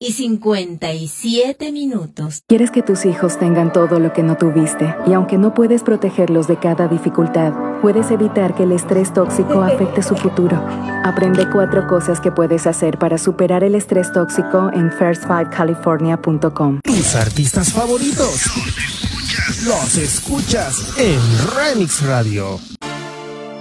2:57. Quieres que tus hijos tengan todo lo que no tuviste, y aunque no puedes protegerlos de cada dificultad, puedes evitar que el estrés tóxico afecte su futuro. Aprende 4 cosas que puedes hacer para superar el estrés tóxico en first5california.com. Tus artistas favoritos los escuchas en Remix Radio.